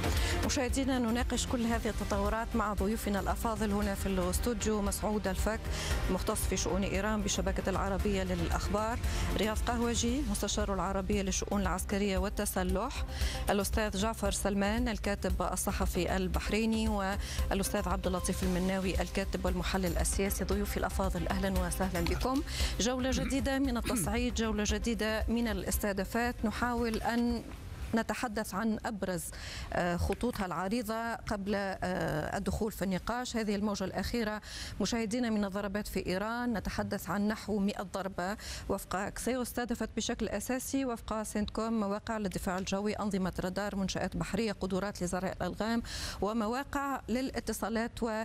مشاهدينا، نناقش كل هذه التطورات مع ضيوفنا الأفاضل هنا في الاستوديو. مسعود الفك، مختص في شؤون إيران بشبكة العربية للأخبار. رياض قهوجي، مستشار العربية للشؤون العسكرية والتسلح. الأستاذ جعفر سلمان، الكاتب الصحفي البحريني. والأستاذ عبد اللطيف المناوي، الكاتب والمحلل السياسي. ضيوفي الأفاضل، أهلا وسهلا بكم. جولة جديدة من التصعيد، جولة جديدة من الاستهدافات، نحاول أن نتحدث عن أبرز خطوطها العريضة قبل الدخول في النقاش. هذه الموجة الأخيرة مشاهدينا من الضربات في إيران، نتحدث عن نحو 100 ضربة وفق أكسيو، استهدفت بشكل أساسي وفق سنتكوم مواقع للدفاع الجوي، أنظمة رادار، منشآت بحرية، قدرات لزرع الألغام، ومواقع للاتصالات